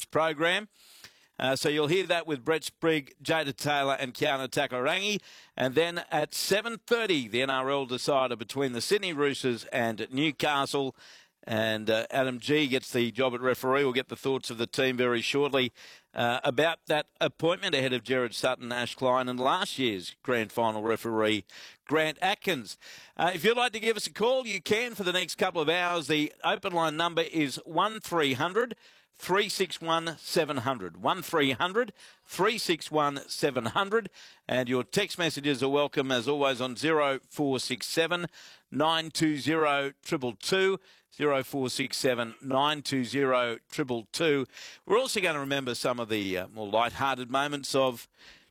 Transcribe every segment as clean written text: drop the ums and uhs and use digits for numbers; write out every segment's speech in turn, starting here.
program. So you'll hear that with Brett Sprigg, Jada Taylor and Kiana Takarangi. And then at 7:30, the NRL decider between the Sydney Roosters and Newcastle. And Adam G gets the job at referee. We'll get the thoughts of the team very shortly about that appointment ahead of Jared Sutton, Ash Klein, and last year's grand final referee, Grant Atkins. If you'd like to give us a call, you can for the next couple of hours. The open line number is 1300 361 700. 1300 361 700. And your text messages are welcome, as always, on 0467 920 222. 0467 920 222. We're also going to remember some of the more light-hearted moments of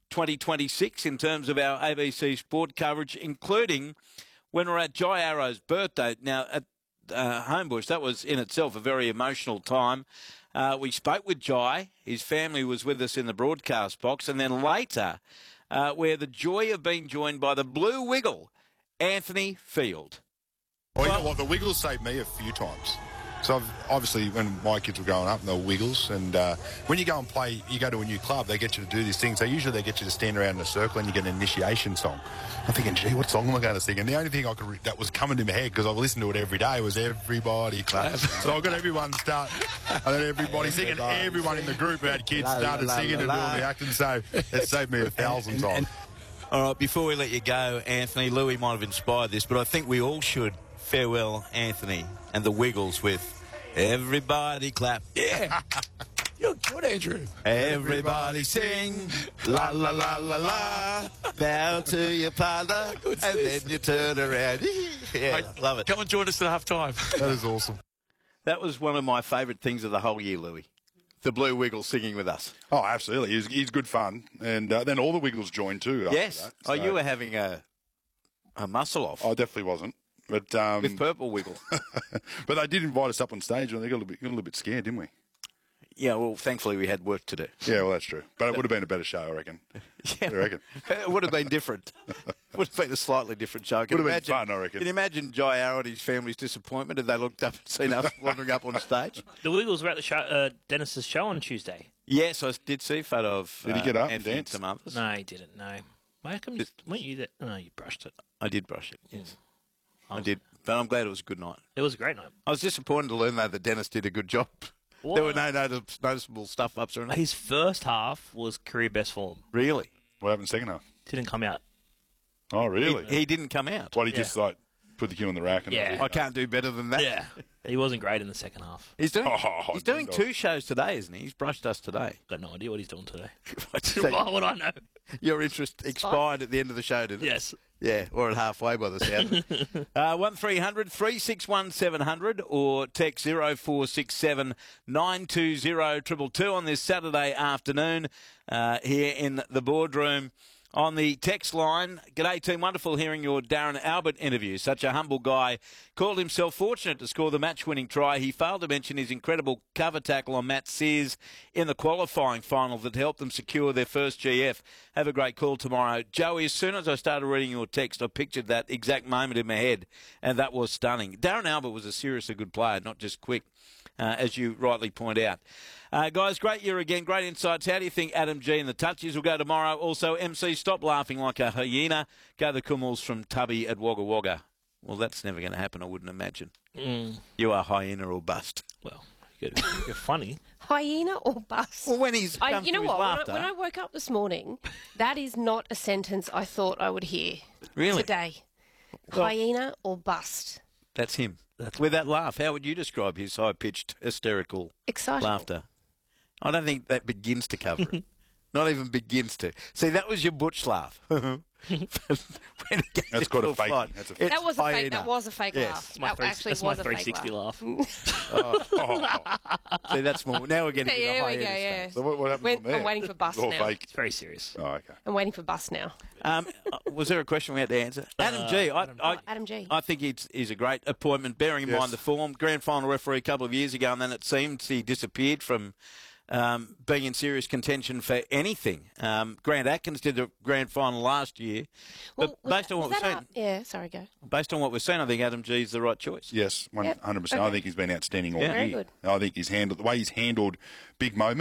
2026 in terms of our ABC sport coverage, including when we're at Jai Arrow's birthday. Now, at Homebush, that was in itself a very emotional time. We spoke with Jai. His family was with us in the broadcast box. And then later, where the joy of being joined by the Blue Wiggle, Anthony Field. Well, you know what? The Wiggles saved me a few times. So obviously, when my kids were growing up, they were Wiggles. And when you go and play, you go to a new club, they get you to do these things. So usually they get you to stand around in a circle and you get an initiation song. I'm thinking, gee, what song am I going to sing? And the only thing that was coming to my head, because I've listened to it every day, was Everybody Clap. So I got everyone start, and then everybody singing. Everyone in the group who had kids started singing and doing the acting. So it saved me 1,000 times. All right, before we let you go, Anthony, Louis might have inspired this, but I think we all should farewell Anthony and the Wiggles with Everybody Clap. Yeah. You're good, Andrew. Everybody sing, la, la, la, la, la, bow to your father, and then you turn around. Yeah, love it. Come and join us at half-time. That is awesome. That was one of my favourite things of the whole year, Louis. The Blue Wiggles singing with us. Oh, absolutely. He's good fun. And then all the Wiggles joined too. Yes. That, so. Oh, you were having a muscle off. I definitely wasn't. But with Purple Wiggle. But they did invite us up on stage and they got a little bit scared, didn't we? Yeah, well, thankfully we had work to do. Yeah, well, that's true. But it would have been a better show, I reckon. Yeah, you reckon? It would have been different. Would have been a slightly different show. Would have been fun, I reckon. Can you imagine Jai Arrow and his family's disappointment if they looked up and seen us wandering up on stage? The Wiggles were at the show, Dennis's show on Tuesday. Yes, I did see a photo of Did he get up and Anthony dance? And some others. No, he didn't, no. How come weren't you there? No, you brushed it. I did brush it, yes. I did, but I'm glad it was a good night. It was a great night. I was disappointed to learn, though, that Dennis did a good job. What? There were no noticeable stuff-ups or anything. His first half was career best form. Really? What happened second half? Didn't come out. Oh, really? He didn't come out. What, he just, like, put the cue on the rack? And I can't do better than that. Yeah. He wasn't great in the second half. He's doing two shows today, isn't he? He's brushed us today. Got no idea what he's doing today. Why would I know? Your interest expired at the end of the show, didn't it? Yes. Yeah, or at halfway by the sound. 1300 361 700 or text 0467 920 222 on this Saturday afternoon here in the boardroom. On the text line, g'day team, wonderful hearing your Darren Albert interview. Such a humble guy. Called himself fortunate to score the match-winning try. He failed to mention his incredible cover tackle on Matt Sears in the qualifying final that helped them secure their first GF. Have a great call tomorrow. Joey, as soon as I started reading your text, I pictured that exact moment in my head, and that was stunning. Darren Albert was a seriously good player, not just quick, as you rightly point out. Guys, great year again, great insights. How do you think Adam G and the Touchies will go tomorrow? Also, MC, stop laughing like a hyena. Go the Kummels from Tubby at Wagga Wagga. Well, that's never going to happen, I wouldn't imagine. You are hyena or bust. Well, you're funny. Hyena or bust? Well, when he's you know what? When I woke up this morning, that is not a sentence I thought I would hear today. Well, hyena or bust? That's him. With that laugh, how would you describe his high-pitched, hysterical laughter? I don't think that begins to cover it. Not even begins to. See, that was your butch laugh. That's called a fake. That was a fake. That was a fake laugh. That actually was a 360 laugh. See, that's more. Now we're getting to the there we go. hyena Yeah. So what happened from there? I'm waiting for bust All now. fake. It's very serious. Oh, okay. I'm waiting for bust now. Was there a question we had to answer? Adam G. Adam G. I think he's a great appointment, bearing in mind the form. Grand final referee a couple of years ago, and then it seems he disappeared from being in serious contention for anything. Grant Atkins did the grand final last year. But based on what we've seen... go. Based on what we've seen, I think Adam G is the right choice. Yes, 100%. Okay. I think he's been outstanding all year. Very good. I think the way he's handled big moments.